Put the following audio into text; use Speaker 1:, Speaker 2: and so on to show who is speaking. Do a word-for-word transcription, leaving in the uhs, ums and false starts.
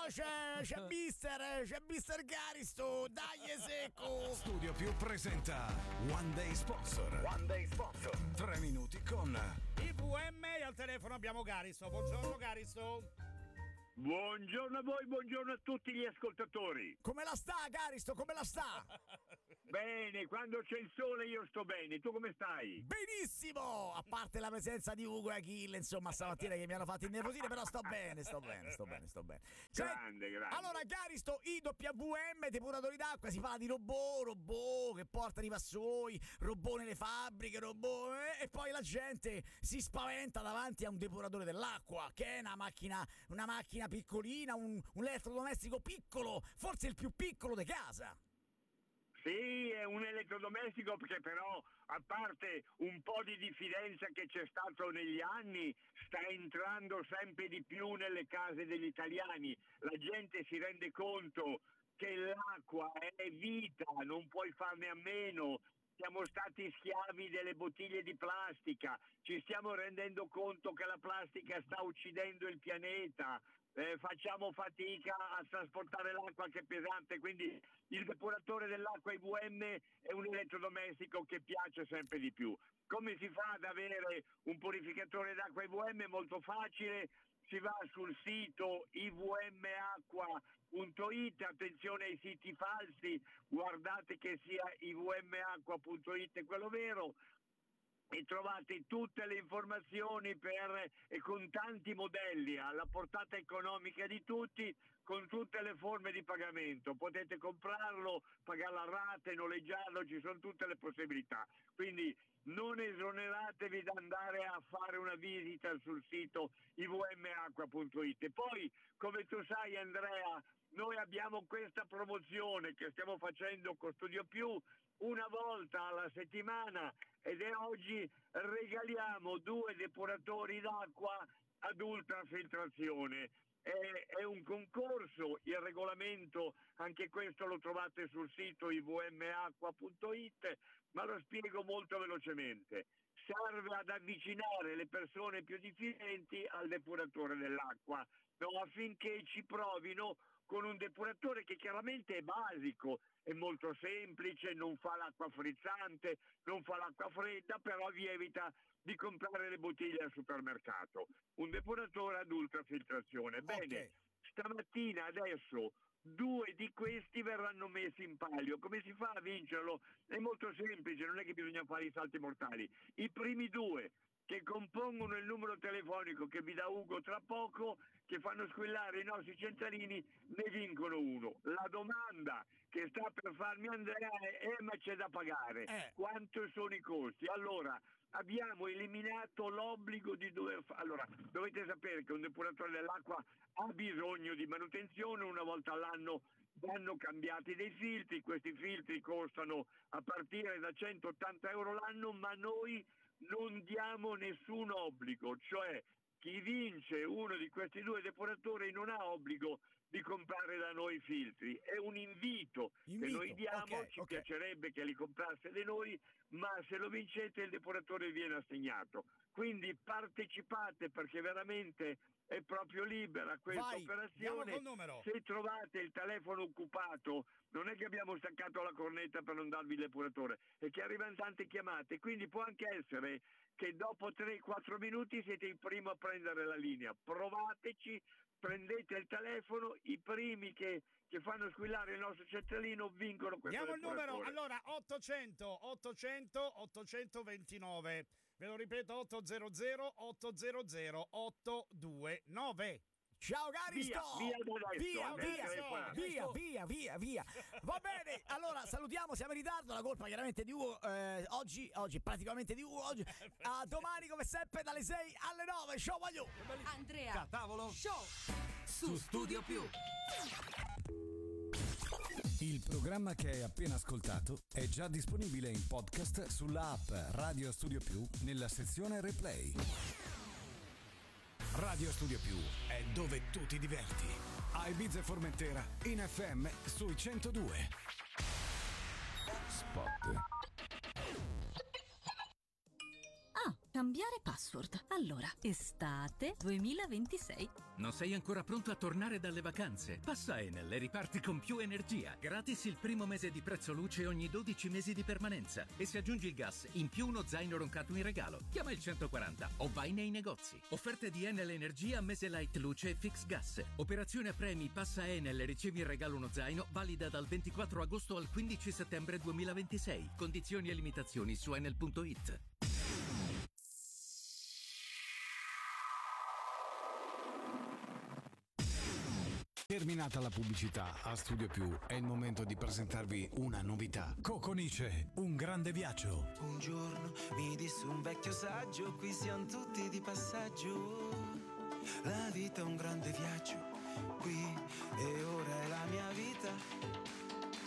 Speaker 1: c'è, c'è mister, c'è mister Caristo, dai secco.
Speaker 2: Studio Più presenta One Day Sponsor. One Day Sponsor. Tre minuti con
Speaker 1: I V M e al telefono abbiamo Caristo. Buongiorno Caristo.
Speaker 3: Buongiorno a voi, buongiorno a tutti gli ascoltatori.
Speaker 1: Come la sta Caristo, come la sta?
Speaker 3: Bene, quando c'è il sole io sto bene, tu come stai?
Speaker 1: Benissimo, a parte la presenza di Ugo e Achille, insomma stamattina che mi hanno fatto innervosire, però sto bene, sto bene, sto bene, sto bene.
Speaker 3: Grande, grande.
Speaker 1: Allora Caristo, i W M, depuratori d'acqua, si parla di robot, robot che portano i vassoi, robot nelle fabbriche, robot, eh, e poi la gente si spaventa davanti a un depuratore dell'acqua, che è una macchina, una macchina piccolina, un, un elettrodomestico piccolo, forse il più piccolo di casa.
Speaker 3: Sì, è un elettrodomestico che però, a parte un po' di diffidenza che c'è stato negli anni, sta entrando sempre di più nelle case degli italiani. La gente si rende conto che l'acqua è vita, non puoi farne a meno. Siamo stati schiavi delle bottiglie di plastica, ci stiamo rendendo conto che la plastica sta uccidendo il pianeta. Eh, facciamo fatica a trasportare l'acqua che è pesante, quindi il depuratore dell'acqua I V M è un elettrodomestico che piace sempre di più. Come si fa ad avere un purificatore d'acqua I V M? Molto facile, si va sul sito i v m acqua punto i t, attenzione ai siti falsi, guardate che sia i v m acqua punto i t quello vero, e trovate tutte le informazioni per, e con tanti modelli alla portata economica di tutti, con tutte le forme di pagamento. Potete comprarlo, pagarlo a rate, noleggiarlo, ci sono tutte le possibilità. Quindi non esoneratevi da andare a fare una visita sul sito i v m acqua punto i t. E poi, come tu sai Andrea, noi abbiamo questa promozione che stiamo facendo con Studio Più una volta alla settimana, ed è oggi regaliamo due depuratori d'acqua ad ultrafiltrazione. È, è un concorso, il regolamento anche questo lo trovate sul sito i v m acqua punto i t, ma lo spiego molto velocemente. Serve ad avvicinare le persone più diffidenti al depuratore dell'acqua, no, affinché ci provino con un depuratore che chiaramente è basico, è molto semplice, non fa l'acqua frizzante, non fa l'acqua fredda, però vi evita di comprare le bottiglie al supermercato. Un depuratore ad ultrafiltrazione. Bene,
Speaker 1: Okay.
Speaker 3: Stamattina adesso due di questi verranno messi in palio. Come si fa a vincerlo? È molto semplice, non è che bisogna fare i salti mortali. I primi due che compongono il numero telefonico che vi dà Ugo tra poco, che fanno squillare i nostri centralini, ne vincono uno. La domanda che sta per farmi Andrea è eh, ma c'è da pagare,
Speaker 1: Eh.
Speaker 3: quanto sono i costi? Allora, abbiamo eliminato l'obbligo di dover fare. Allora, dovete sapere che un depuratore dell'acqua ha bisogno di manutenzione, una volta all'anno vanno cambiati dei filtri, questi filtri costano a partire da centottanta euro l'anno, ma noi non diamo nessun obbligo, cioè chi vince uno di questi due depuratori non ha obbligo di comprare da noi filtri, è un invito,
Speaker 1: Invito,
Speaker 3: che noi diamo,
Speaker 1: okay,
Speaker 3: ci
Speaker 1: okay.
Speaker 3: piacerebbe che li comprasse da noi, ma se lo vincete il depuratore viene assegnato. Quindi partecipate, perché veramente è proprio libera questa
Speaker 1: Vai, andiamo
Speaker 3: operazione.
Speaker 1: col numero.
Speaker 3: Se trovate il telefono occupato, non è che abbiamo staccato la cornetta per non darvi il depuratore, è che arrivano tante chiamate, quindi può anche essere che dopo tre quattro minuti siete il primo a prendere la linea. Provateci, prendete il telefono, i primi che, che fanno squillare il nostro centralino vincono questo
Speaker 1: Diamo il
Speaker 3: depuratore.
Speaker 1: numero, allora ottocento ottocento ottocentoventinove, ve lo ripeto, ottocento ottocento ottocentonove. Ciao Caristo!
Speaker 3: Via, via adesso,
Speaker 1: via,
Speaker 3: adesso,
Speaker 1: via,
Speaker 3: adesso.
Speaker 1: via, via, via, via. Va bene, allora salutiamo, siamo in ritardo, la colpa chiaramente di Ugo, eh, oggi, oggi praticamente di Ugo, oggi. A domani come sempre dalle sei alle nove, ciao voglio!
Speaker 4: Andrea
Speaker 2: Tavolo
Speaker 4: Show su Studio Più.
Speaker 2: Il programma che hai appena ascoltato è già disponibile in podcast sulla app Radio Studio Più nella sezione Replay. Radio Studio Più è dove tu ti diverti. A Ibiza e Formentera in F M sui centodue. Spot.
Speaker 5: Ah, cambiare password. Allora, estate duemilaventisei.
Speaker 6: Non sei ancora pronto a tornare dalle vacanze? Passa Enel e riparti con più energia. Gratis il primo mese di prezzo luce ogni dodici mesi di permanenza. E se aggiungi il gas, in più uno zaino roncato in regalo. Chiama il centoquaranta o vai nei negozi. Offerte di Enel Energia, mese light luce e fix gas. Operazione a premi, passa Enel e ricevi in regalo uno zaino, valida dal ventiquattro agosto al quindici settembre duemilaventisei. Condizioni e limitazioni su enel punto it.
Speaker 2: Terminata la pubblicità, a Studio Più è il momento di presentarvi una novità. Coconice, un grande viaggio.
Speaker 7: Un giorno mi disse un vecchio saggio, qui siamo tutti di passaggio. La vita è un grande viaggio, qui e ora è la mia vita.